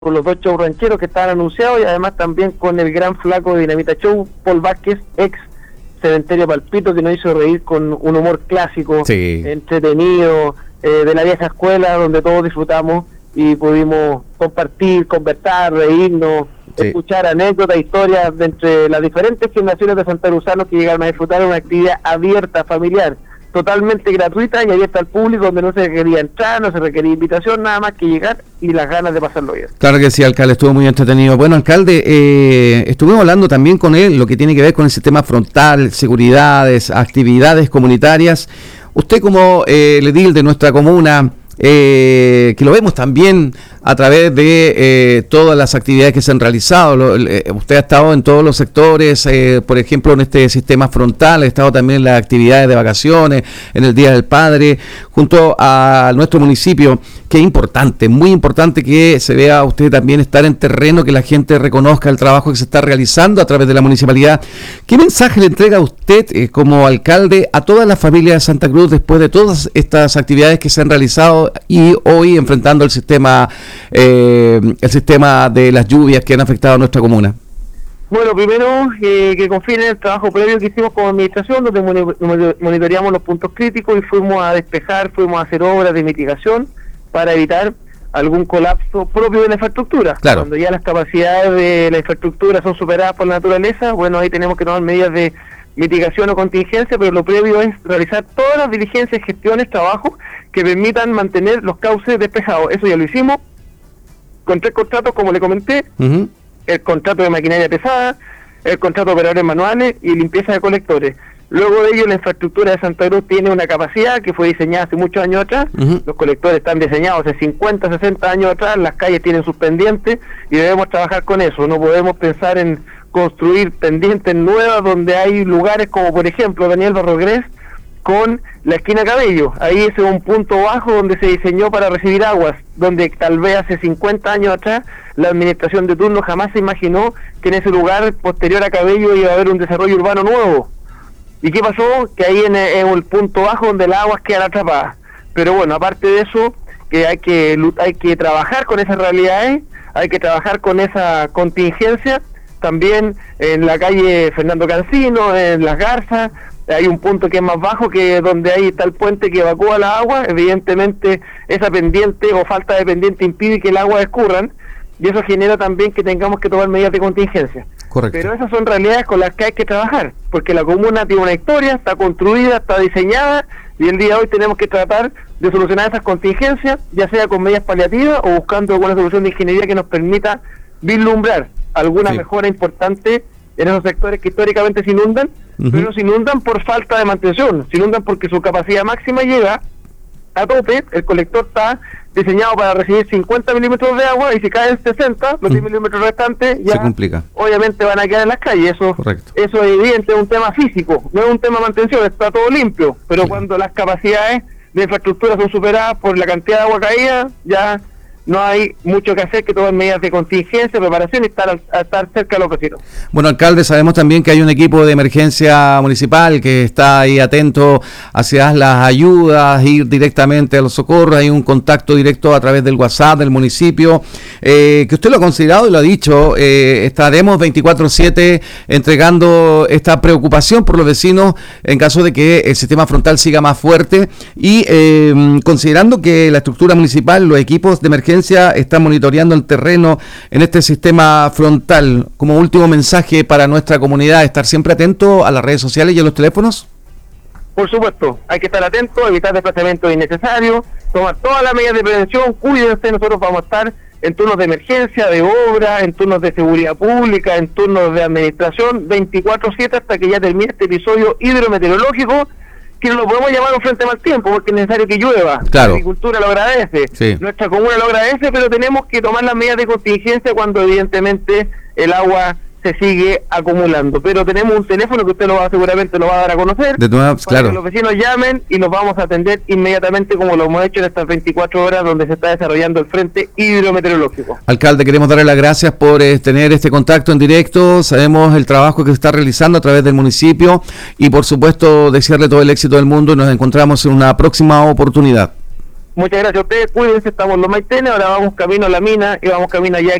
con los dos shows rancheros que estaban anunciados y además también con el gran flaco de Dinamita Show, Paul Vázquez, ex Cementerio Palpito, que nos hizo reír con un humor clásico, sí, entretenido, de la vieja escuela, donde todos disfrutamos y pudimos compartir, conversar, reírnos, sí, escuchar anécdotas, historias de entre las diferentes generaciones de santarusanos que llegaron a disfrutar de una actividad abierta, familiar, totalmente gratuita y abierta al público, donde no se requería entrar, no se requería invitación, nada más que llegar y las ganas de pasarlo bien. Claro que sí, alcalde, estuvo muy entretenido. Bueno, alcalde, estuvimos hablando también con él lo que tiene que ver con el sistema frontal, seguridades, actividades comunitarias. Usted como el edil de nuestra comuna, que lo vemos también a través de todas las actividades que se han realizado. Usted ha estado en todos los sectores, por ejemplo, en este sistema frontal, ha estado también en las actividades de vacaciones, en el Día del Padre, junto a nuestro municipio, que es importante, muy importante que se vea usted también estar en terreno, que la gente reconozca el trabajo que se está realizando a través de la municipalidad. ¿Qué mensaje le entrega usted como alcalde a toda la familia de Santa Cruz después de todas estas actividades que se han realizado y hoy enfrentando el sistema de las lluvias que han afectado a nuestra comuna? Bueno, primero que confíen en el trabajo previo que hicimos como administración, donde monitoreamos los puntos críticos y fuimos a despejar, fuimos a hacer obras de mitigación para evitar algún colapso propio de la infraestructura. Claro. Cuando ya las capacidades de la infraestructura son superadas por la naturaleza, bueno, ahí tenemos que tomar medidas de mitigación o contingencia, pero lo previo es realizar todas las diligencias, gestiones, trabajos que permitan mantener los cauces despejados. Eso ya lo hicimos con 3 contratos, como le comenté, el contrato de maquinaria pesada, el contrato de operadores manuales y limpieza de colectores. Luego de ello, la infraestructura de Santa Cruz tiene una capacidad que fue diseñada hace muchos años atrás. Los colectores están diseñados hace 50, 60 años atrás, las calles tienen sus pendientes y debemos trabajar con eso. No podemos pensar en construir pendientes nuevas donde hay lugares como, por ejemplo, Daniel Barrogrés con la esquina Cabello. Ahí ese es un punto bajo donde se diseñó para recibir aguas, donde tal vez hace 50 años atrás la administración de turno jamás se imaginó que en ese lugar posterior a Cabello iba a haber un desarrollo urbano nuevo. ¿Y qué pasó? Que ahí en el punto bajo donde las aguas quedan atrapadas. Pero bueno, aparte de eso, que hay que trabajar con esas realidades, hay que trabajar con esa contingencia. También en la calle Fernando Cancino, en Las Garzas, hay un punto que es más bajo, que donde ahí está el puente que evacúa la agua. Evidentemente esa pendiente o falta de pendiente impide que el agua escurran y eso genera también que tengamos que tomar medidas de contingencia. Correcto. Pero esas son realidades con las que hay que trabajar, porque la comuna tiene una historia, está construida, está diseñada y el día de hoy tenemos que tratar de solucionar esas contingencias, ya sea con medidas paliativas o buscando alguna solución de ingeniería que nos permita vislumbrar alguna mejora importante en esos sectores que históricamente se inundan, pero no se inundan por falta de mantención, se inundan porque su capacidad máxima llega a tope. El colector está diseñado para recibir 50 milímetros de agua y si caen 60, los 10 milímetros restantes ya se complica. Obviamente van a quedar en las calles. Correcto. Eso es evidente, es un tema físico, no es un tema de mantención, está todo limpio, pero cuando las capacidades de infraestructura son superadas por la cantidad de agua caída, ya no hay mucho que hacer que tomar medidas de contingencia, preparación y estar cerca de los vecinos. Bueno, alcalde, sabemos también que hay un equipo de emergencia municipal que está ahí atento hacia las ayudas, ir directamente a los socorros, hay un contacto directo a través del WhatsApp del municipio, que usted lo ha considerado y lo ha dicho, estaremos 24/7 entregando esta preocupación por los vecinos en caso de que el sistema frontal siga más fuerte y considerando que la estructura municipal, los equipos de emergencia están monitoreando el terreno en este sistema frontal. Como último mensaje para nuestra comunidad, estar siempre atento a las redes sociales y a los teléfonos. Por supuesto, hay que estar atento, evitar desplazamientos innecesarios, tomar todas las medidas de prevención, cuídense, nosotros vamos a estar en turnos de emergencia, de obra, en turnos de seguridad pública, en turnos de administración, 24/7 hasta que ya termine este episodio hidrometeorológico, que no lo podemos llamar un frente mal tiempo porque es necesario que llueva. Claro. La agricultura lo agradece, sí. Nuestra comuna lo agradece, pero tenemos que tomar las medidas de contingencia cuando evidentemente el agua se sigue acumulando. Pero tenemos un teléfono que usted seguramente lo va a dar a conocer, de nuevo, para claro, que los vecinos llamen y los vamos a atender inmediatamente, como lo hemos hecho en estas 24 horas donde se está desarrollando el frente hidrometeorológico. Alcalde, queremos darle las gracias por tener este contacto en directo. Sabemos el trabajo que se está realizando a través del municipio y por supuesto desearle todo el éxito del mundo y nos encontramos en una próxima oportunidad. Muchas gracias a ustedes, cuídense, estamos en Los Maitenes, ahora vamos camino a la mina y vamos camino allá